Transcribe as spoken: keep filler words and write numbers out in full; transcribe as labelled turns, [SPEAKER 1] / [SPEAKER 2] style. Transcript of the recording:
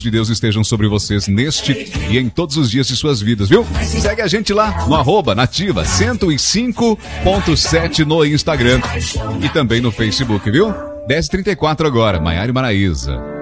[SPEAKER 1] de Deus estejam sobre vocês neste e em todos os dias de suas vidas, viu? Segue a gente lá no arroba nativa cento e cinco ponto sete no Instagram e também no Facebook, viu? dez e trinta e quatro agora, Maiara e Maraísa.